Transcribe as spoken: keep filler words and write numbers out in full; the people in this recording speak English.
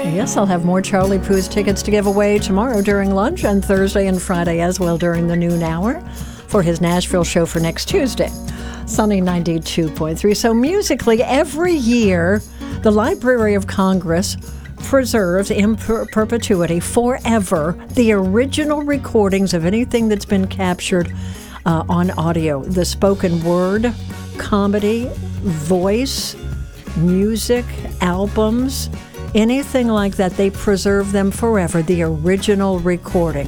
Yes, I'll have more Charlie Puth's tickets to give away tomorrow during lunch and Thursday and Friday as well during the noon hour for his Nashville show for next Tuesday. Sunny ninety-two point three. So musically, every year, the Library of Congress preserves in per- perpetuity forever the original recordings of anything that's been captured uh, on audio. The spoken word, comedy, voice, music, albums, anything like that, they preserve them forever, the original recording.